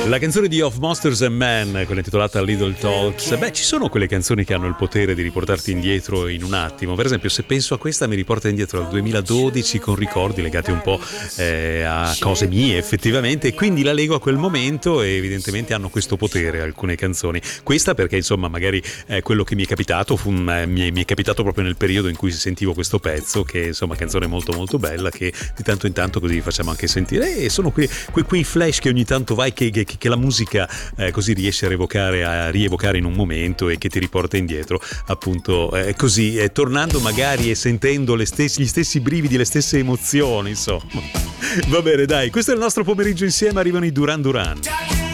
La canzone di Of Monsters and Men, quella intitolata Little Talks, ci sono quelle canzoni che hanno il potere di riportarti indietro in un attimo. Per esempio, se penso a questa, mi riporta indietro al 2012 con ricordi legati un po' a cose mie effettivamente, e quindi la lego a quel momento, e evidentemente hanno questo potere alcune canzoni. Questa perché insomma magari quello che mi è capitato mi è capitato proprio nel periodo in cui sentivo questo pezzo, che insomma canzone molto molto bella, che di tanto in tanto così facciamo anche sentire, e sono quei flash che ogni tanto vai che la musica così riesce a rievocare in un momento, e che ti riporta indietro appunto così, tornando magari e sentendo gli stessi brividi, le stesse emozioni, insomma. Va bene, dai, questo è il nostro pomeriggio insieme, arrivano i Duran Duran.